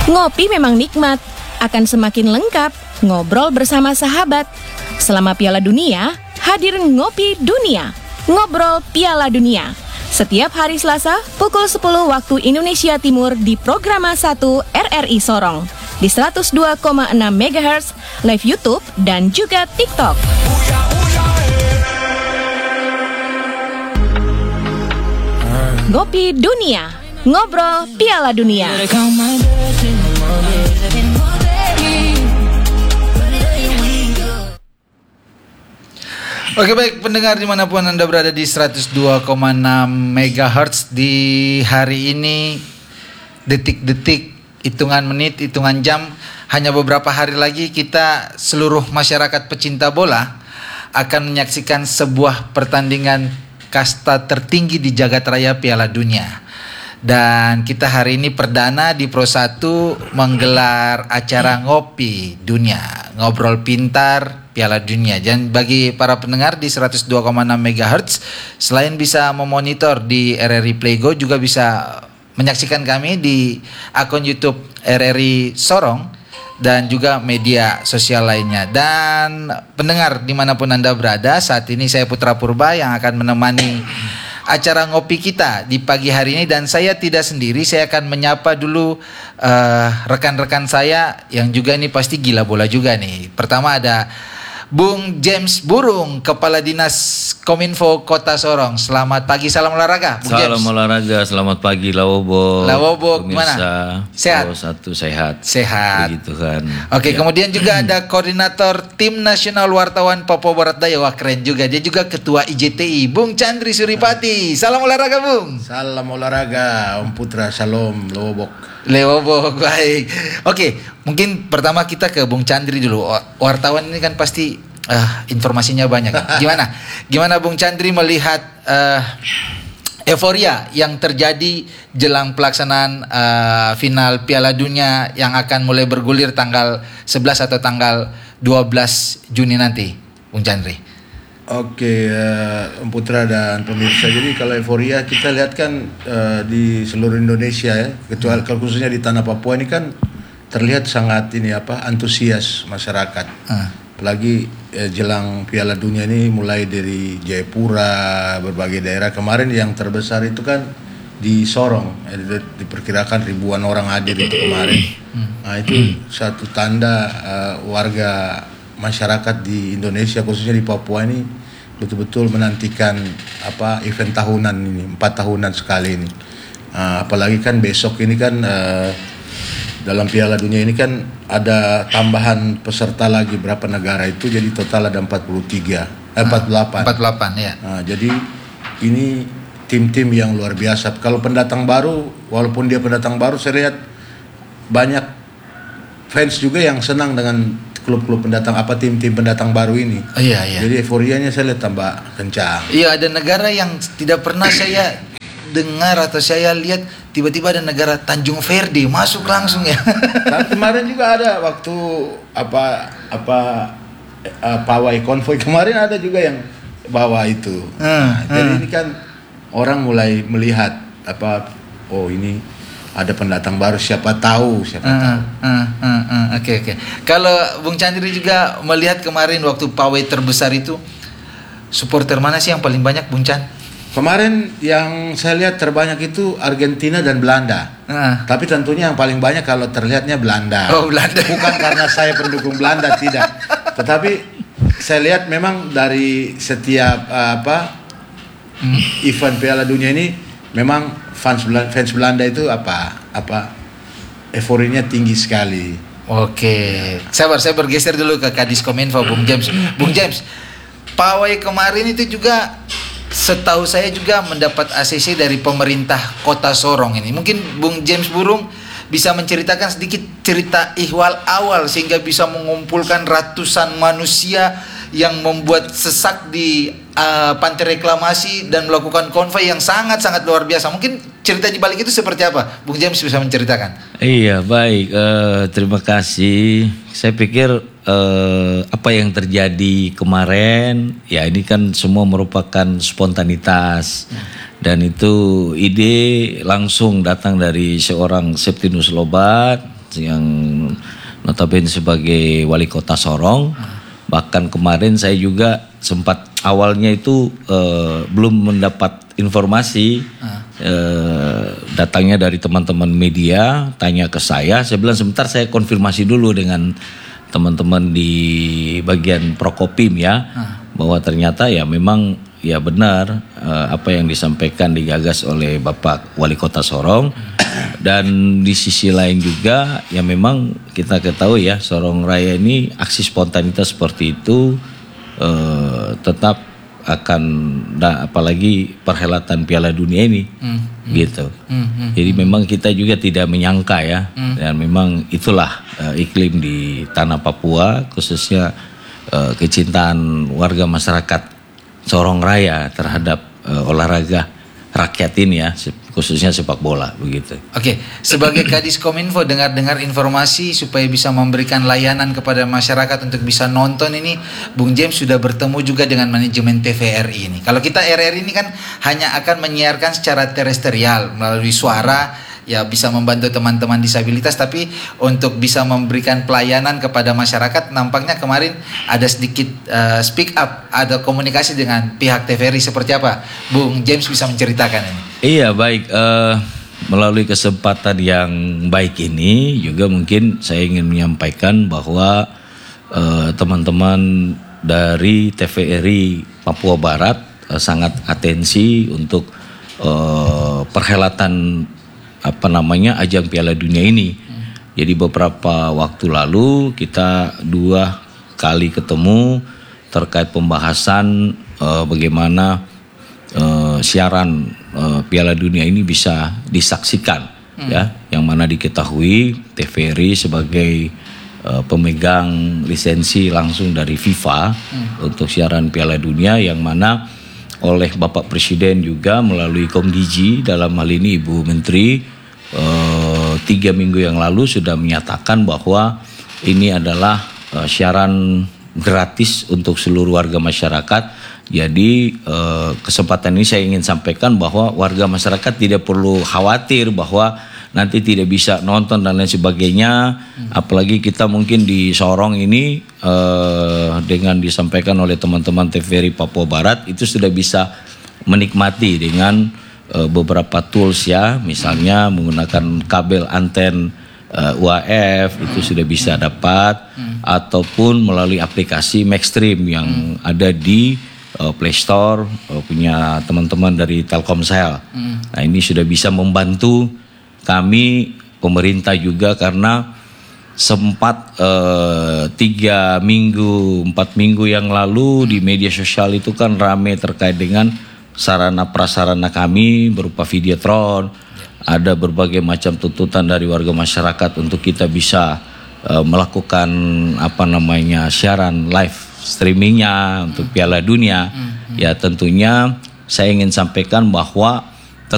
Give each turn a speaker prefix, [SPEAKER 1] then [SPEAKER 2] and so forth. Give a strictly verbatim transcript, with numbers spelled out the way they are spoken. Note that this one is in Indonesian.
[SPEAKER 1] Ngopi memang nikmat, akan semakin lengkap ngobrol bersama sahabat. Selama Piala Dunia, hadir Ngopi Dunia, Ngobrol Piala Dunia. Setiap hari Selasa, pukul sepuluh waktu Indonesia Timur di Programa satu R R I Sorong. Di seratus dua koma enam megahertz, live YouTube dan juga TikTok. Ngopi Dunia, Ngobrol Piala Dunia.
[SPEAKER 2] Oke, baik pendengar dimanapun Anda berada di seratus dua koma enam megahertz di hari ini, detik-detik, hitungan menit, hitungan jam, hanya beberapa hari lagi kita seluruh masyarakat pecinta bola akan menyaksikan sebuah pertandingan kasta tertinggi di jagat raya Piala Dunia. Dan kita hari ini perdana di Pro satu menggelar acara Ngopi Dunia, Ngobrol Pintar Piala Dunia. Dan bagi para pendengar di seratus dua koma enam megahertz, selain bisa memonitor di R R I Playgo, juga bisa menyaksikan kami di akun YouTube R R I Sorong dan juga media sosial lainnya. Dan pendengar dimanapun Anda berada, saat ini saya Putra Purba yang akan menemani acara ngopi kita di pagi hari ini. Dan saya tidak sendiri, saya akan menyapa dulu uh, rekan-rekan saya yang juga ini pasti gila bola juga nih. Pertama ada Bung James Burung, Kepala Dinas Kominfo Kota Sorong. Selamat pagi, salam olahraga Bung
[SPEAKER 3] Salam
[SPEAKER 2] James.
[SPEAKER 3] olahraga, selamat pagi Lawobo.
[SPEAKER 2] Lawobo
[SPEAKER 3] pemirsa,
[SPEAKER 2] gimana? Sehat?
[SPEAKER 3] Pro satu sehat.
[SPEAKER 2] Sehat.
[SPEAKER 3] Begitu kan.
[SPEAKER 2] Oke,
[SPEAKER 3] ya.
[SPEAKER 2] Kemudian juga ada Koordinator Tim Nasional Wartawan Papua Barat Daya. Wah, keren juga. Dia juga Ketua I J T I, Bung Chandri Suripati. Salam olahraga Bung.
[SPEAKER 4] Salam olahraga, Om Putra, salam Lowobok.
[SPEAKER 2] Lewobok, baik. Oke, mungkin pertama kita ke Bung Chandri dulu. Wartawan ini kan pasti uh, informasinya banyak. Gimana? Gimana Bung Chandri melihat uh, euforia yang terjadi jelang pelaksanaan uh, final Piala Dunia yang akan mulai bergulir tanggal sebelas atau tanggal dua belas Juni nanti, Bung Chandri?
[SPEAKER 4] Oke, uh, Om Putra dan pemirsa. Jadi kalau euforia kita lihat kan uh, di seluruh Indonesia ya, kecuali kalau khususnya di tanah Papua ini kan terlihat sangat ini apa antusias masyarakat. Hmm. Apalagi eh, jelang Piala Dunia ini mulai dari Jayapura, berbagai daerah. Kemarin yang terbesar itu kan di Sorong, eh, diperkirakan ribuan orang hadir itu kemarin. Nah itu satu tanda uh, warga masyarakat di Indonesia khususnya di Papua ini betul-betul menantikan apa event tahunan ini, empat tahunan sekali ini. Uh, apalagi kan besok ini kan uh, dalam Piala Dunia ini kan ada tambahan peserta lagi berapa negara itu, jadi total ada empat puluh tiga, eh, empat puluh delapan.
[SPEAKER 2] empat puluh delapan ya.
[SPEAKER 4] Nah, jadi ini tim-tim yang luar biasa. Kalau pendatang baru, walaupun dia pendatang baru, saya lihat banyak fans juga yang senang dengan klub-klub pendatang, apa tim-tim pendatang baru ini.
[SPEAKER 2] Oh, iya, iya.
[SPEAKER 4] Jadi euforianya saya lihat tambah kencang.
[SPEAKER 2] Iya, ada negara yang tidak pernah saya dengar atau saya lihat, tiba-tiba ada negara Tanjung Verde masuk langsung ya.
[SPEAKER 4] Tapi kemarin juga ada waktu apa apa uh, pawai konvoy kemarin ada juga yang bawa itu.
[SPEAKER 2] Hmm,
[SPEAKER 4] Nah, jadi
[SPEAKER 2] hmm.
[SPEAKER 4] ini kan orang mulai melihat apa, oh ini ada pendatang baru, siapa tahu, siapa
[SPEAKER 2] Uh,
[SPEAKER 4] tahu.
[SPEAKER 2] uh, uh, uh, Oke oke. Kalau Bung Chandri juga melihat kemarin waktu pawai terbesar itu, supporter mana sih yang paling banyak, Bung Chan?
[SPEAKER 4] Kemarin yang saya lihat terbanyak itu Argentina dan Belanda.
[SPEAKER 2] Uh.
[SPEAKER 4] Tapi tentunya yang paling banyak kalau terlihatnya Belanda.
[SPEAKER 2] Oh, Belanda.
[SPEAKER 4] Bukan karena saya pendukung Belanda, tidak. Tetapi saya lihat memang dari setiap uh, apa hmm. event Piala Dunia ini memang fans Belanda, fans Belanda itu apa apa euforinya tinggi sekali.
[SPEAKER 2] Oke. Sabar, saya bergeser dulu ke Kadis Kominfo, Bung James. Bung James, pawai kemarin itu juga setahu saya juga mendapat A C C dari pemerintah Kota Sorong ini. Mungkin Bung James Burung bisa menceritakan sedikit cerita ihwal awal sehingga bisa mengumpulkan ratusan manusia yang membuat sesak di uh, pantai reklamasi dan melakukan konvoy yang sangat-sangat luar biasa. Mungkin cerita di balik itu seperti apa? Bung James bisa menceritakan.
[SPEAKER 3] Iya, baik. Uh, terima kasih. Saya pikir uh, apa yang terjadi kemarin, ya ini kan semua merupakan spontanitas. Dan itu ide langsung datang dari seorang Septinus Lobat, yang notabene sebagai wali kota Sorong. Bahkan kemarin saya juga sempat awalnya itu uh, belum mendapat informasi, uh, datangnya dari teman-teman media, tanya ke saya, saya bilang sebentar saya konfirmasi dulu dengan teman-teman di bagian Prokopim ya, bahwa ternyata ya memang ya benar uh, apa yang disampaikan digagas oleh Bapak Wali Kota Sorong. Dan di sisi lain juga ya memang kita ketahui ya Sorong Raya ini aksi spontanitas seperti itu uh, tetap akan, nah, apalagi perhelatan Piala Dunia ini hmm, hmm, gitu. Hmm, hmm, Jadi hmm. memang kita juga tidak menyangka ya, hmm. dan memang itulah uh, iklim di tanah Papua, khususnya uh, kecintaan warga masyarakat Sorong Raya terhadap uh, olahraga rakyat ini ya, khususnya sepak bola begitu.
[SPEAKER 2] Oke, sebagai Kadis Kominfo dengar-dengar informasi supaya bisa memberikan layanan kepada masyarakat untuk bisa nonton ini, Bung James sudah bertemu juga dengan manajemen T V R I ini. Kalau kita R R I ini kan hanya akan menyiarkan secara terestrial melalui suara, ya bisa membantu teman-teman disabilitas, tapi untuk bisa memberikan pelayanan kepada masyarakat nampaknya kemarin ada sedikit uh, speak up, ada komunikasi dengan pihak T V R I. Seperti apa Bung James bisa menceritakan ini?
[SPEAKER 3] Iya baik, uh, melalui kesempatan yang baik ini juga mungkin saya ingin menyampaikan bahwa uh, teman-teman dari T V R I Papua Barat uh, sangat atensi untuk uh, perhelatan apa namanya ajang Piala Dunia ini. Hmm. Jadi beberapa waktu lalu kita dua kali ketemu terkait pembahasan uh, bagaimana uh, siaran uh, Piala Dunia ini bisa disaksikan, hmm. ya, yang mana diketahui T V R I sebagai uh, pemegang lisensi langsung dari FIFA hmm. untuk siaran Piala Dunia, yang mana oleh Bapak Presiden juga melalui Komdiji, dalam hal ini Ibu Menteri, eh, tiga minggu yang lalu sudah menyatakan bahwa ini adalah eh, siaran gratis untuk seluruh warga masyarakat. Jadi eh, kesempatan ini saya ingin sampaikan bahwa warga masyarakat tidak perlu khawatir bahwa nanti tidak bisa nonton dan lain sebagainya. Hmm. Apalagi kita mungkin di Sorong ini eh, dengan disampaikan oleh teman-teman T V R I Papua Barat itu sudah bisa menikmati dengan eh, beberapa tools ya, misalnya menggunakan kabel anten eh, U H F itu sudah bisa dapat, hmm. ataupun melalui aplikasi Maxstream yang hmm. ada di uh, Play Store uh, punya teman-teman dari Telkomsel. Hmm. Nah ini sudah bisa membantu kami pemerintah juga, karena sempat eh, tiga minggu, empat minggu yang lalu di media sosial itu kan rame terkait dengan sarana prasarana kami berupa Videotron. Ada berbagai macam tuntutan dari warga masyarakat untuk kita bisa eh, melakukan apa namanya siaran live streamingnya untuk Piala Dunia. Ya tentunya saya ingin sampaikan bahwa